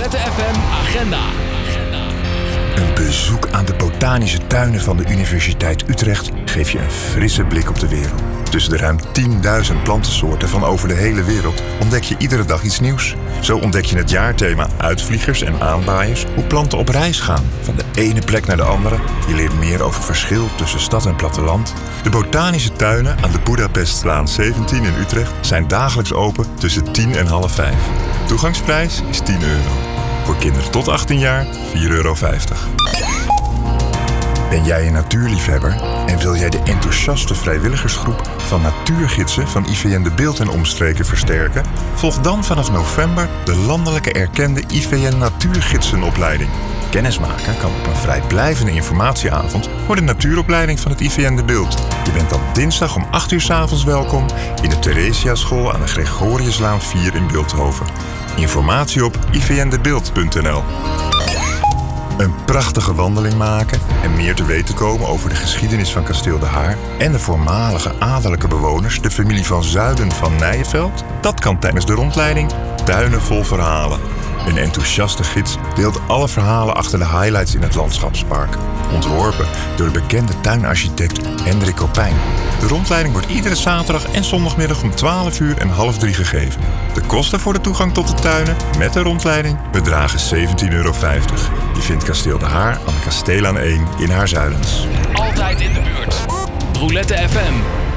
Roulette FM Agenda. Een bezoek aan de botanische tuinen van de Universiteit Utrecht geeft je een frisse blik op de wereld. Tussen de ruim 10.000 plantensoorten van over de hele wereld ontdek je iedere dag iets nieuws. Zo ontdek je het jaarthema uitvliegers en aanwaaiers, hoe planten op reis gaan, van de ene plek naar de andere. Je leert meer over het verschil tussen stad en platteland. De botanische tuinen aan de Boedapestlaan 17 in Utrecht zijn dagelijks open tussen 10 en half 5. Toegangsprijs is €10. Voor kinderen tot 18 jaar €4,50. Ben jij een natuurliefhebber en wil jij de enthousiaste vrijwilligersgroep van natuurgidsen van IVN De Bilt en omstreken versterken? Volg dan vanaf november de landelijke erkende IVN Natuurgidsenopleiding. Kennismaken kan op een vrijblijvende informatieavond voor de natuuropleiding van het IVN De Bilt. Je bent dan dinsdag om 8 uur 's avonds welkom in de Theresiaschool aan de Gregoriuslaan 4 in Bilthoven. Informatie op ivndebilt.nl. Een prachtige wandeling maken en meer te weten komen over de geschiedenis van Kasteel De Haar en de voormalige adellijke bewoners, de familie van Zuiden van Nijenveld? Dat kan tijdens de rondleiding Tuinen vol verhalen. Een enthousiaste gids deelt alle verhalen achter de highlights in het landschapspark. Ontworpen door de bekende tuinarchitect Hendrik Kopijn. De rondleiding wordt iedere zaterdag en zondagmiddag om 12 uur en half 3 gegeven. De kosten voor de toegang tot de tuinen met de rondleiding bedragen €17,50. Je vindt Kasteel De Haar aan de Kasteelaan 1 in Haarzuilens. Altijd in de buurt. Roulette FM.